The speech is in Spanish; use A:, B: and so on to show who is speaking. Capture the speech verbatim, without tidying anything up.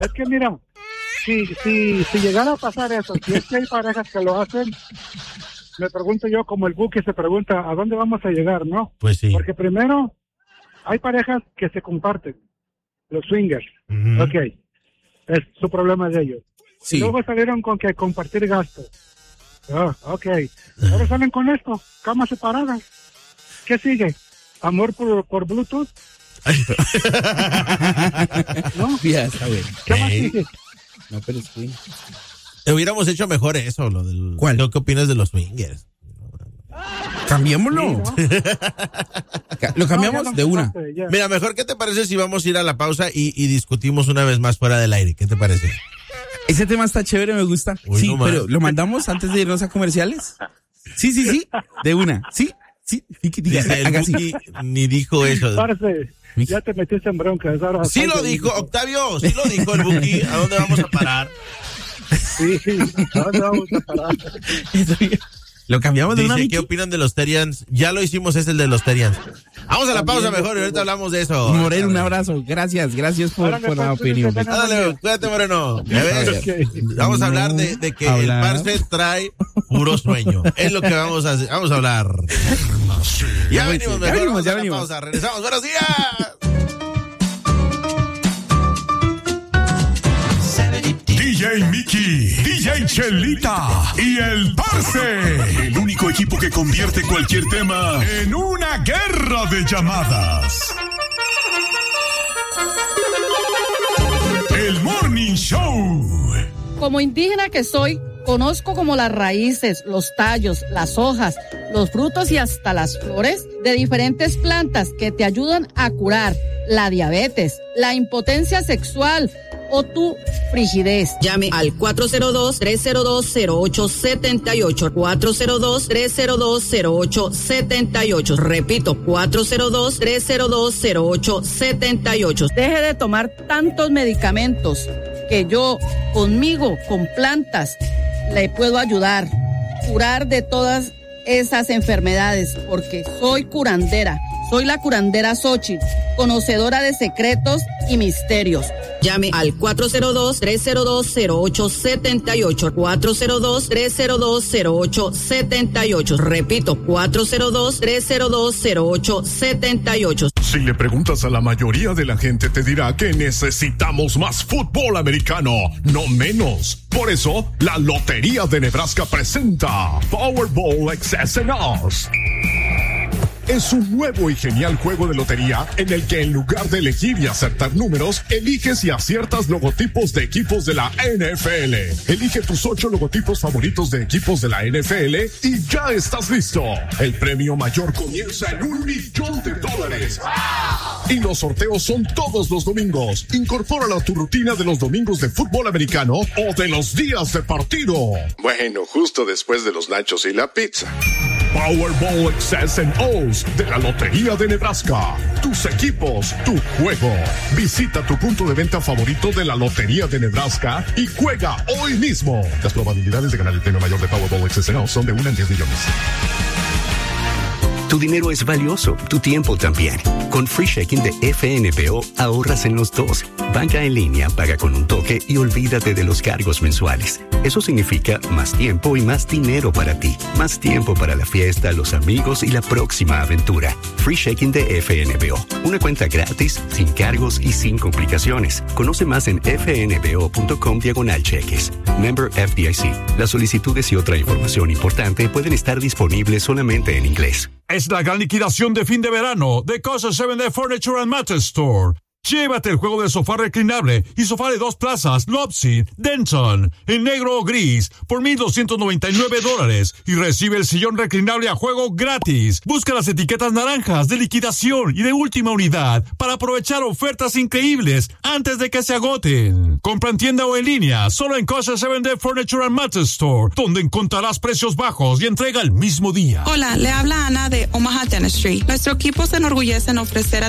A: Es que mira, si, si, si llegara a pasar eso, si es que hay parejas que lo hacen, me pregunto yo, como el buque se pregunta, ¿a dónde vamos a llegar, no?
B: Pues sí.
A: Porque primero, hay parejas que se comparten, los swingers, uh-huh. Ok, es su problema de ellos. Sí. Y luego salieron con que compartir gastos. Oh, ok, ahora salen con esto, camas separadas. ¿Qué sigue? ¿Amor por, por Bluetooth? ¿No?
C: Ya, está bien.
A: ¿Qué más sigue?
C: No, pero es que...
B: Hubiéramos hecho mejor eso, lo del...
C: ¿Cuál?
B: ¿Qué opinas de los swingers?
C: Cambiémoslo. Sí, ¿no? Lo cambiamos no, no, de una.
B: Ya. Mira, mejor, ¿qué te parece si vamos a ir a la pausa y, y discutimos una vez más fuera del aire? ¿Qué te parece?
C: Ese tema está chévere, me gusta. Uy, sí, no pero ¿lo mandamos antes de irnos a comerciales? Sí, sí, sí, de una. Sí, sí.
B: Dice, haga así. Ni dijo eso.
A: Parce, ya te metiste en bronca. Ahora
B: sí lo dijo, dijo, Octavio, sí lo dijo el Buki. ¿A dónde vamos a parar?
A: Sí, ¿a dónde vamos a parar?
C: Lo cambiamos de
B: Dice,
C: una.
B: ¿qué opinan de los Terians? Ya lo hicimos, es el de los Terians. Vamos a la pausa mejor y ahorita hablamos de eso.
C: Moreno, un abrazo. Gracias, gracias por, por la opinión.
B: Dale, cuídate, Moreno. Okay. Vamos a hablar de, de que hablar. El parce trae puro sueño. Es lo que vamos a hacer. Vamos a hablar. Ya venimos, mejor. Ya venimos, ya venimos. Pausa. Regresamos. ¡Buenos días!
D: D J Mickey, D J Chelita y el Parce. El único equipo que convierte cualquier tema en una guerra de llamadas. El Morning Show.
E: Como indígena que soy, conozco como las raíces, los tallos, las hojas, los frutos y hasta las flores de diferentes plantas que te ayudan a curar la diabetes, la impotencia sexual o tu frigidez.
F: Llame al cuatro cero dos, tres cero dos, cero ocho siete ocho, cuatro cero dos, tres cero dos, cero ocho siete ocho. Repito, cuatro cero dos, tres cero dos, cero ocho siete ocho.
E: Deje de tomar tantos medicamentos que yo, conmigo, con plantas, le puedo ayudar, curar de todas esas enfermedades, porque soy curandera. Soy la curandera Xochitl, conocedora de secretos y misterios.
F: Llame al cuatro cero dos, tres cero dos, cero ocho siete ocho, cuatro cero dos, tres cero dos, cero ocho siete ocho. Repito, cuatro cero dos, tres cero dos, cero ocho siete ocho.
D: Si le preguntas a la mayoría de la gente, te dirá que necesitamos más fútbol americano, no menos. Por eso, la Lotería de Nebraska presenta Powerball X S N Us. Es un nuevo y genial juego de lotería en el que en lugar de elegir y acertar números, eliges y aciertas logotipos de equipos de la N F L. Elige tus ocho logotipos favoritos de equipos de la N F L y ya estás listo. El premio mayor comienza en un millón de dólares. Y los sorteos son todos los domingos. Incorpóralo a tu rutina de los domingos de fútbol americano o de los días de partido.
G: Bueno, justo después de los nachos y la pizza.
D: Powerball X S N Us de la Lotería de Nebraska. Tus equipos, tu juego. Visita tu punto de venta favorito de la Lotería de Nebraska y juega hoy mismo. Las probabilidades de ganar el premio mayor de Powerball X S N Us son de una en diez millones.
H: Tu dinero es valioso, tu tiempo también. Con Free Checking de F N B O ahorras en los dos. Banca en línea, paga con un toque y olvídate de los cargos mensuales. Eso significa más tiempo y más dinero para ti. Más tiempo para la fiesta, los amigos y la próxima aventura. Free Checking de F N B O. Una cuenta gratis, sin cargos y sin complicaciones. Conoce más en fnbo.com diagonal cheques. Member F D I C. Las solicitudes y otra información importante pueden estar disponibles solamente en inglés.
D: Es la gran liquidación de fin de verano de Casa siete D Furniture and Mattress Store. Llévate el juego de sofá reclinable y sofá de dos plazas Lopsid Denton en negro o gris por mil doscientos noventa y nueve dólares y recibe el sillón reclinable a juego gratis. Busca las etiquetas naranjas de liquidación y de última unidad para aprovechar ofertas increíbles antes de que se agoten. Compra en tienda o en línea solo en Casa siete D Furniture and Mattress Store, donde encontrarás precios bajos y entrega el mismo día.
I: Hola, le habla Ana de Omaha Dentistry. Nuestro equipo se enorgullece en ofrecer a